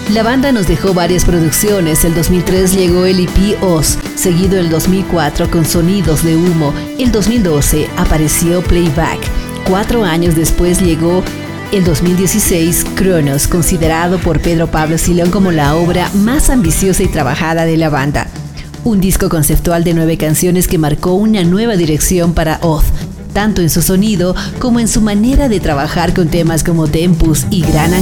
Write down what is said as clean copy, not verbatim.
La banda nos dejó varias producciones. El 2003 llegó el EP Oz, seguido el 2004 con Sonidos de Humo. El 2012 apareció Playback. 4 años después llegó el 2016 Cronos, considerado por Pedro Pablo Silón como la obra más ambiciosa y trabajada de la banda. Un disco conceptual de 9 canciones que marcó una nueva dirección para Oz, tanto en su sonido como en su manera de trabajar con temas como Tempus y Gran